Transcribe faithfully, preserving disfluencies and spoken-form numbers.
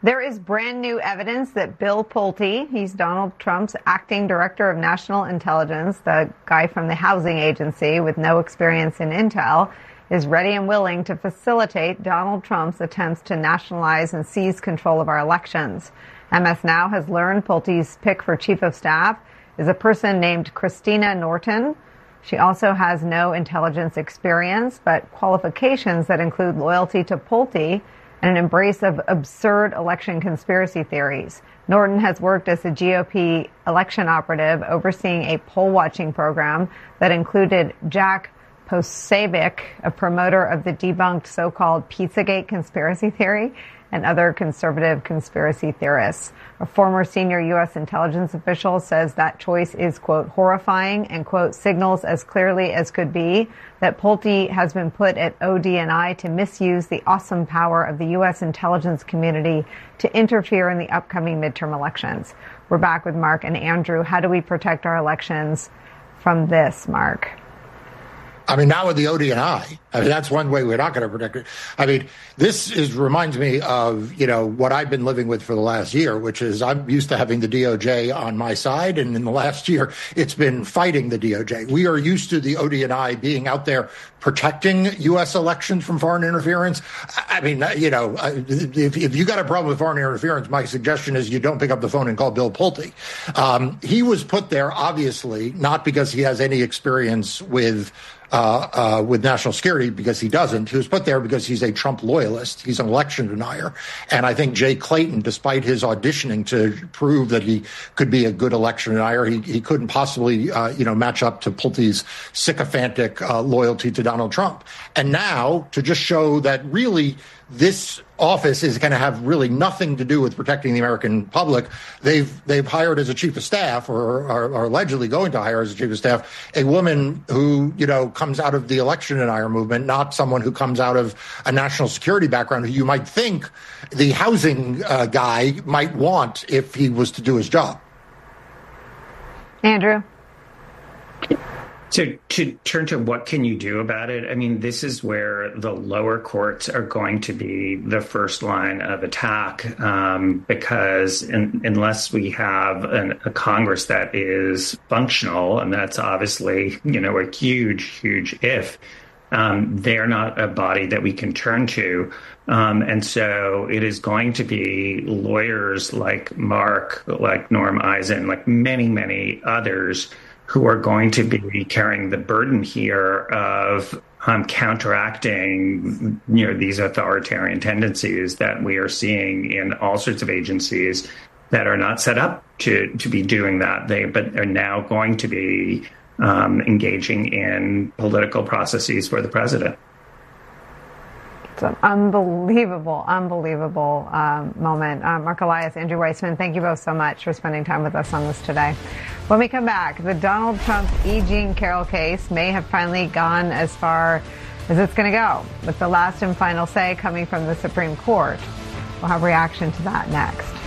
There is brand new evidence that Bill Pulte, he's Donald Trump's acting director of national intelligence, the guy from the housing agency with no experience in intel, is ready and willing to facilitate Donald Trump's attempts to nationalize and seize control of our elections. M S Now has learned Pulte's pick for chief of staff is a person named Christina Norton. She also has no intelligence experience, but qualifications that include loyalty to Pulte and an embrace of absurd election conspiracy theories. Norton has worked as a G O P election operative overseeing a poll-watching program that included Jack Posobiec, a promoter of the debunked so-called Pizzagate conspiracy theory, and other conservative conspiracy theorists. A former senior U S intelligence official says that choice is, quote, horrifying and, quote, signals as clearly as could be that Pulte has been put at O D N I to misuse the awesome power of the U S intelligence community to interfere in the upcoming midterm elections. We're back with Mark and Andrew. How do we protect our elections from this, Mark? I mean, now with the O D N I, I mean, that's one way we're not going to protect it. I mean, this is reminds me of, you know, what I've been living with for the last year, which is I'm used to having the D O J on my side. And in the last year, it's been fighting the D O J. We are used to the O D N I being out there protecting U S elections from foreign interference. I mean, you know, if, if you got a problem with foreign interference, my suggestion is you don't pick up the phone and call Bill Pulte. Um, he was put there, obviously, not because he has any experience with Uh, uh, with national security, because he doesn't. He was put there because he's a Trump loyalist. He's an election denier. And I think Jay Clayton, despite his auditioning to prove that he could be a good election denier, he, he couldn't possibly, uh, you know, match up to Pulte's sycophantic uh, loyalty to Donald Trump. And now to just show that really this office is going to have really nothing to do with protecting the American public. They've they've hired as a chief of staff, or are, are allegedly going to hire as a chief of staff, a woman who, you know, comes out of the election denier movement, not someone who comes out of a national security background, who you might think the housing uh, guy might want if he was to do his job. Andrew? So to turn to what can you do about it, I mean, this is where the lower courts are going to be the first line of attack, um, because in, unless we have an, a Congress that is functional, and that's obviously, you know, a huge, huge if, um, they're not a body that we can turn to. Um, and so it is going to be lawyers like Mark, like Norm Eisen, like many, many others who are going to be carrying the burden here of um, counteracting, you know, these authoritarian tendencies that we are seeing in all sorts of agencies that are not set up to to be doing that. They but are now going to be um, engaging in political processes for the president. It's an unbelievable, unbelievable um, moment. Uh, Mark Elias, Andrew Weissman, thank you both so much for spending time with us on this today. When we come back, the Donald Trump E. Jean Carroll case may have finally gone as far as it's going to go, with the last and final say coming from the Supreme Court. We'll have reaction to that next.